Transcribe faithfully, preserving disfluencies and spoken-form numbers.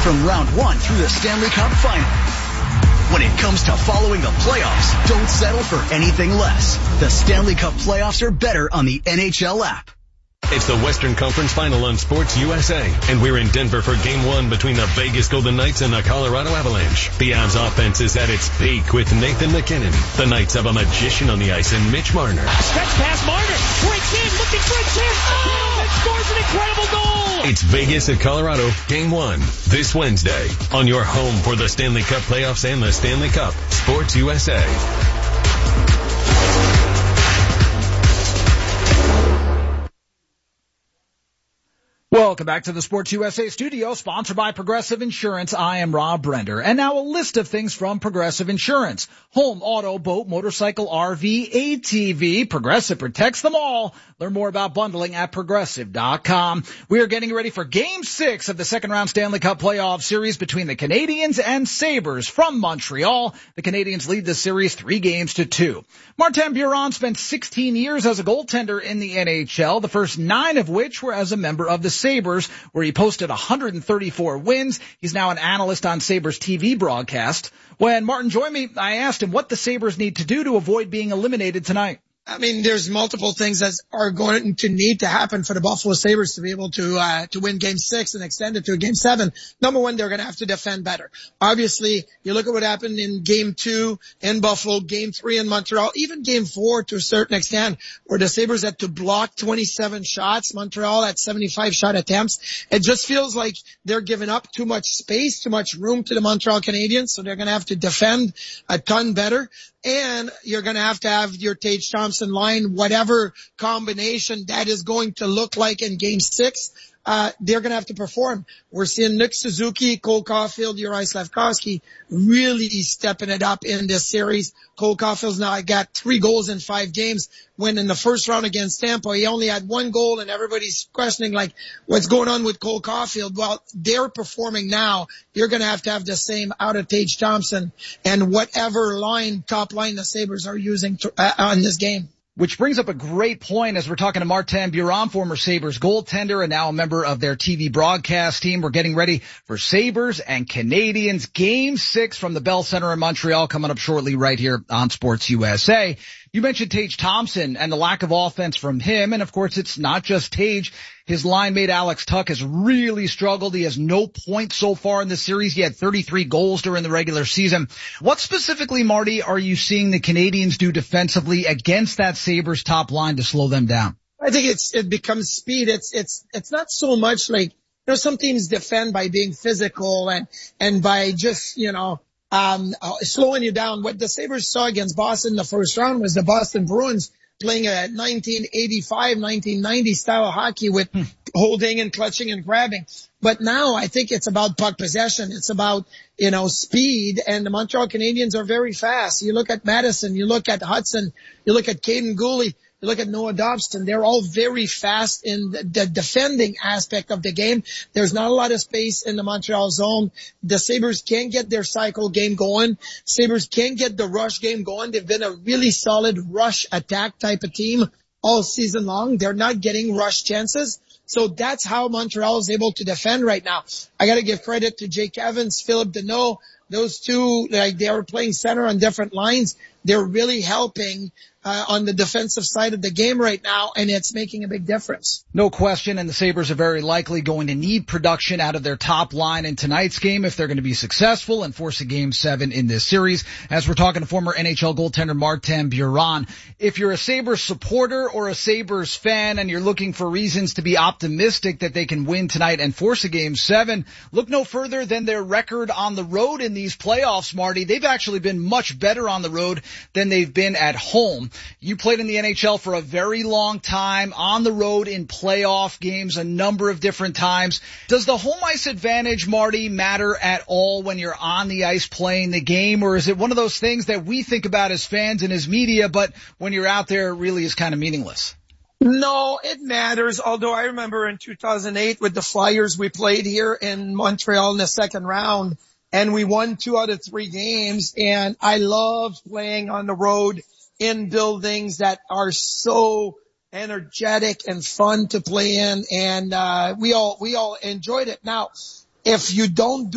from round one through the Stanley Cup Final. When it comes to following the playoffs, don't settle for anything less. The Stanley Cup playoffs are better on the N H L app. It's the Western Conference Final on Sports U S A, and we're in Denver for Game one between the Vegas Golden Knights and the Colorado Avalanche. The Avs offense is at its peak with Nathan MacKinnon. The Knights have a magician on the ice in Mitch Marner. Stretch pass, Marner breaks in, looking for a chance, oh, and scores an incredible goal! It's Vegas at Colorado, Game one, this Wednesday, on your home for the Stanley Cup playoffs and the Stanley Cup, Sports U S A. Welcome back to the Sports U S A studio, sponsored by Progressive Insurance. I am Rob Brender. And now a list of things from Progressive Insurance. Home, auto, boat, motorcycle, R V, A T V. Progressive protects them all. Learn more about bundling at progressive dot com. We are getting ready for Game six of the second round Stanley Cup playoff series between the Canadiens and Sabres from Montreal. The Canadiens lead the series three games to two. Martin Biron spent sixteen years as a goaltender in the N H L, the first nine of which were as a member of the Sabres, where he posted one hundred thirty-four wins. He's now an analyst on Sabres T V broadcast. When Martin joined me, I asked him what the Sabres need to do to avoid being eliminated tonight. I mean, there's multiple things that are going to need to happen for the Buffalo Sabres to be able to, uh, to win game six and extend it to a game seven. Number one, they're going to have to defend better. Obviously, you look at what happened in game two in Buffalo, game three in Montreal, even game four to a certain extent, where the Sabres had to block twenty-seven shots. Montreal had seventy-five shot attempts. It just feels like they're giving up too much space, too much room to the Montreal Canadiens. So they're going to have to defend a ton better. And you're going to have to have your Tage Thompson line, whatever combination that is going to look like in game six, uh, they're going to have to perform. We're seeing Nick Suzuki, Cole Caulfield, Uri Slafkovsky really stepping it up in this series. Cole Caulfield's now got three goals in five games, when in the first round against Tampa, he only had one goal, and everybody's questioning, like, what's going on with Cole Caulfield? Well, they're performing now. You're going to have to have the same out of Tage Thompson and whatever line, top line the Sabres are using to, uh, on this game. Which brings up a great point as we're talking to Martin Biron, former Sabres goaltender and now a member of their T V broadcast team. We're getting ready for Sabres and Canadiens Game six from the Bell Center in Montreal coming up shortly right here on Sports U S A. You mentioned Tage Thompson and the lack of offense from him. And of course, it's not just Tage. His line mate Alex Tuch has really struggled. He has no points so far in the series. He had thirty-three goals during the regular season. What specifically, Marty, are you seeing the Canadiens do defensively against that Sabres top line to slow them down? I think it's, it becomes speed. It's, it's, it's not so much like, you know, some teams defend by being physical and, and by just, you know, um, uh, slowing you down. What the Sabres saw against Boston in the first round was the Boston Bruins playing a nineteen eighty-five, nineteen ninety style hockey with hmm. holding and clutching and grabbing. But now I think it's about puck possession. It's about, you know, speed, and the Montreal Canadiens are very fast. You look at Madison, you look at Hudson, you look at Caden Gooley, you look at Noah Dobson. They're all very fast in the, the defending aspect of the game. There's not a lot of space in the Montreal zone. The Sabres can't get their cycle game going. Sabres can't get the rush game going. They've been a really solid rush attack type of team all season long. They're not getting rush chances. So that's how Montreal is able to defend right now. I got to give credit to Jake Evans, Philip Deneau. Those two, like, they are playing center on different lines. They're really helping uh, on the defensive side of the game right now, and it's making a big difference. No question, and the Sabres are very likely going to need production out of their top line in tonight's game if they're going to be successful and force a game seven in this series. As we're talking to former N H L goaltender Martin Biron, if you're a Sabres supporter or a Sabres fan and you're looking for reasons to be optimistic that they can win tonight and force a game seven, look no further than their record on the road in these playoffs, Marty. They've actually been much better on the road than they've been at home. You played in the N H L for a very long time, on the road in playoff games a number of different times. Does the home ice advantage, Marty, matter at all when you're on the ice playing the game, or is it one of those things that we think about as fans and as media, but when you're out there it really is kind of meaningless? No, it matters. Although I remember in two thousand eight with the Flyers, we played here in Montreal in the second round, and we won two out of three games. And I love playing on the road in buildings that are so energetic and fun to play in. And, uh, we all, we all enjoyed it. Now, if you don't do